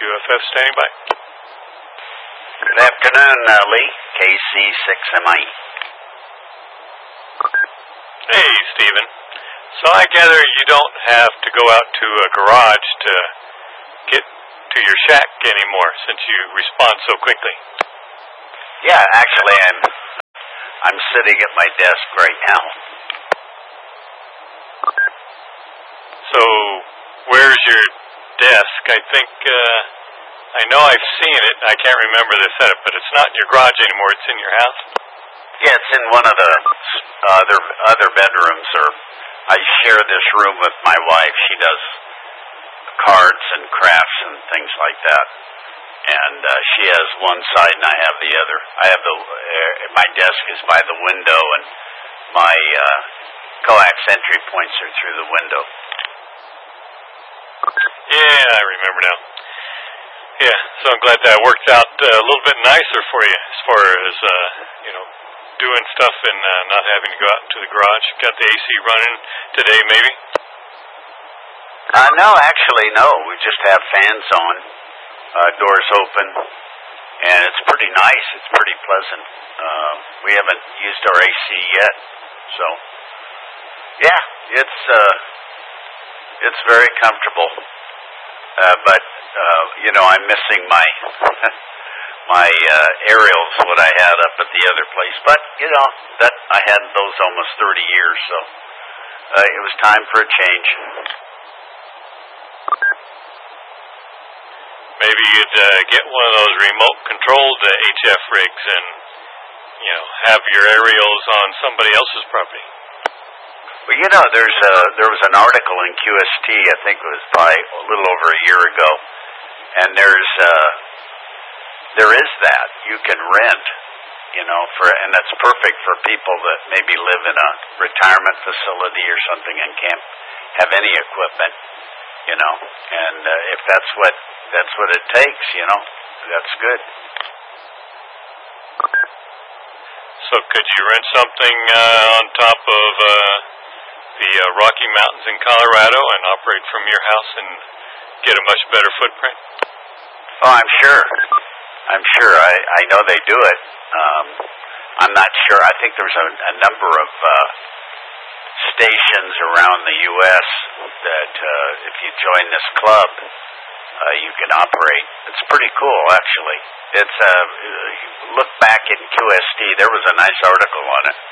QFF standing by. Good afternoon, Lee. KC6MI. Hey, Stephen. So I gather you don't have to go out to a garage to get to your shack anymore since you respond so quickly. Yeah, actually, I'm sitting at my desk right now. So where's your desk? I know I've seen it. I can't remember the setup, but it's not in your garage anymore. It's in your house. Yeah, it's in one of the other bedrooms, or I share this room with my wife. She does cards and crafts and things like that. And she has one side and I have the other. I have my desk is by the window, and my coax entry points are through the window. Yeah, I remember now. Yeah, so I'm glad that worked out a little bit nicer for you as far as, doing stuff and not having to go out into the garage. Got the AC running today, maybe? No, actually, no. We just have fans on, doors open, and it's pretty nice. It's pretty pleasant. We haven't used our AC yet, so yeah, it's very comfortable. But I'm missing my my aerials, what I had up at the other place. But that I had those almost 30 years, so it was time for a change. Maybe you'd get one of those remote-controlled HF rigs and, have your aerials on somebody else's property. Well, there was an article in QST, I think it was probably a little over a year ago, and there is that. You can rent, and that's perfect for people that maybe live in a retirement facility or something and can't have any equipment, and if that's what it takes, that's good. So could you rent something on top of the Rocky Mountains in Colorado and operate from your house and get a much better footprint? Oh, I'm sure. I know they do it. I'm not sure. I think there's a number of stations around the U.S. that if you join this club, you can operate. It's pretty cool, actually. It's look back in QST. There was a nice article on it.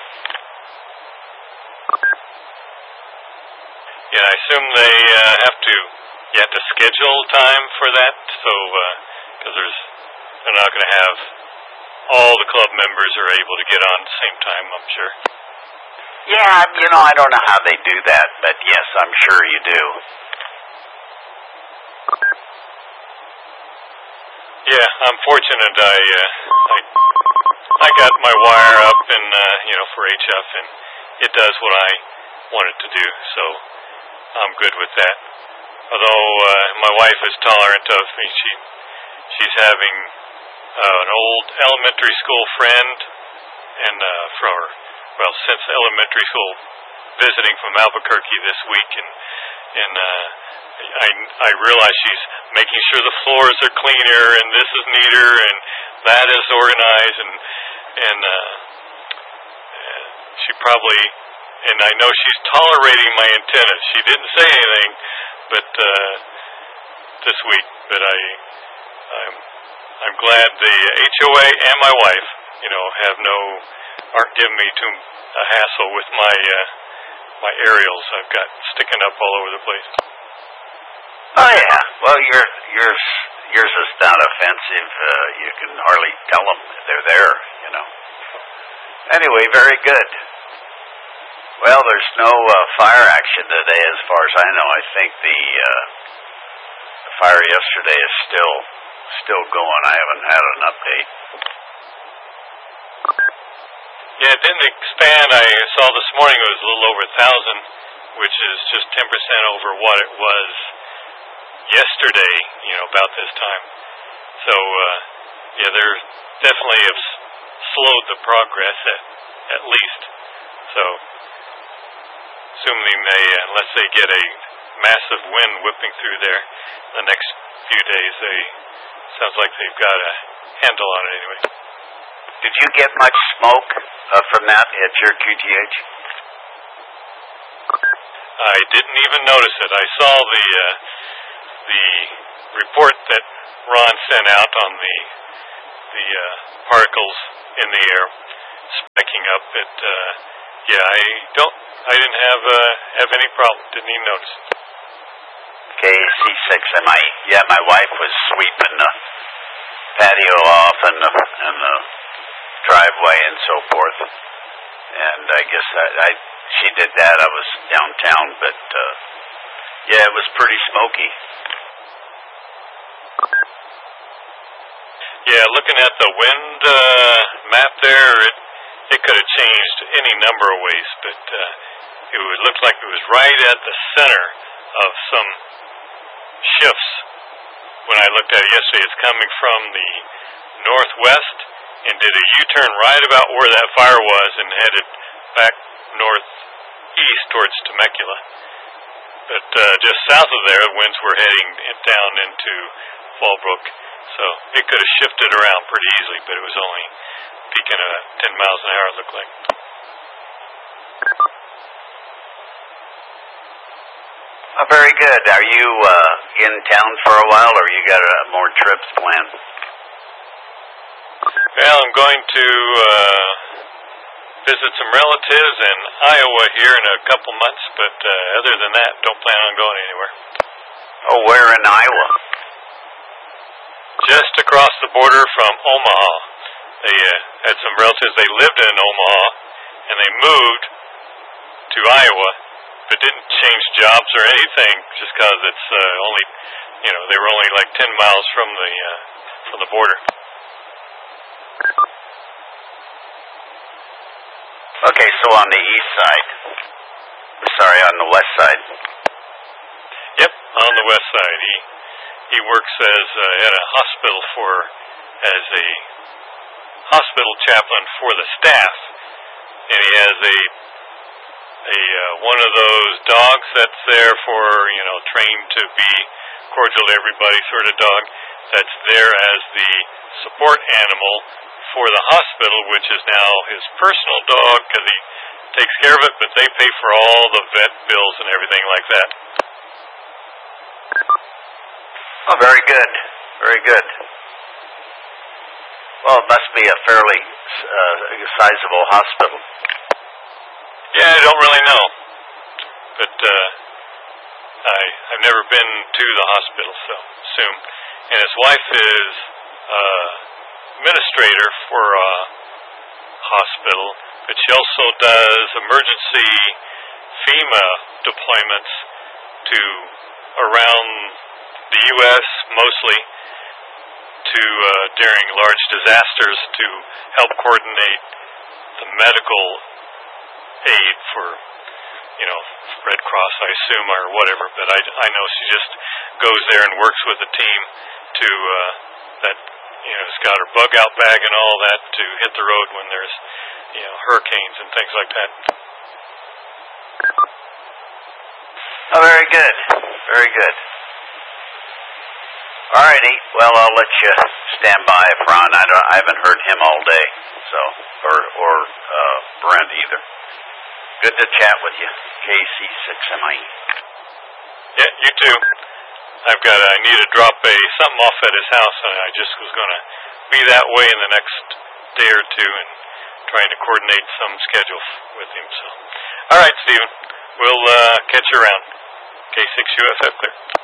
Yeah, I assume you have to schedule time for that, so because they're not going to have all the club members are able to get on at the same time, I'm sure. Yeah, I don't know how they do that, but yes, I'm sure you do. Yeah, I'm fortunate. I got my wire up and for HF, and it does what I want it to do, so I'm good with that. Although my wife is tolerant of me, she's having an old elementary school friend, and since elementary school, visiting from Albuquerque this week, and I realize she's making sure the floors are cleaner and this is neater and that is organized, and she probably, and I know she's tolerating my antenna. She didn't say anything, but this week, but I'm glad the HOA and my wife, aren't giving me a hassle with my aerials I've got sticking up all over the place. Oh yeah, well yours is not offensive. You can hardly tell them they're there. Anyway, very good. Well, there's no fire action today, as far as I know. I think the fire yesterday is still going. I haven't had an update. Yeah, it didn't expand. I saw this morning it was a little over 1,000, which is just 10% over what it was yesterday, about this time. So, they're definitely have slowed the progress at least. So, assuming unless they get a massive wind whipping through there. The next few days, sounds like they've got a handle on it anyway. Did you get much smoke from that at your QTH? I didn't even notice it. I saw the report that Ron sent out on the particles in the air spiking up. I didn't have any problem. Didn't even notice it. KC6, my wife was sweeping the patio off and the driveway and so forth. And I guess she did that. I was downtown, but it was pretty smoky. Yeah, looking at the wind map there, it could have changed any number of ways, but it looked like it was right at the center of some shifts. When I looked at it yesterday, it's coming from the northwest and did a U-turn right about where that fire was and headed back northeast towards Temecula. But just south of there, winds were heading down into Fallbrook. So it could have shifted around pretty easily, but it was only peaking at 10 miles an hour, it looked like. Oh, very good. Are you in town for a while, or you got more trips planned? Well, I'm going to visit some relatives in Iowa here in a couple months, but other than that, don't plan on going anywhere. Oh, where in Iowa? Just across the border from Omaha. They had some relatives. They lived in Omaha, and they moved to Iowa, but didn't change jobs or anything, just because it's only, they were only like 10 miles from the border. Okay, so on the east side. On the west side. Yep, on the west side. He works as at a hospital as a hospital chaplain for the staff, and he has a one of those dogs that's there for trained to be cordial to everybody sort of dog that's there as the support animal for the hospital, which is now his personal dog because he takes care of it, but they pay for all the vet bills and everything like that. Oh, very good. Very good. Well, it must be a fairly sizable hospital. Yeah, I don't really know. But I've never been to the hospital, so assume. And his wife is administrator for a hospital, but she also does emergency FEMA deployments to around the U.S. mostly to during large disasters to help coordinate the medical aid for Red Cross, I assume, or whatever. But I know she just goes there and works with the team to that has got her bug out bag and all that to hit the road when there's hurricanes and things like that. Oh, very good. Very good. All righty. Well, I'll let you stand by, Ron. I haven't heard him all day, so or Brent either. Good to chat with you, KC6MI. Yeah, you too. I need to drop something off at his house, and I just was going to be that way in the next day or two, and trying to coordinate some schedule with him. So, all right, Stephen, we'll catch you around. K6UFF clear.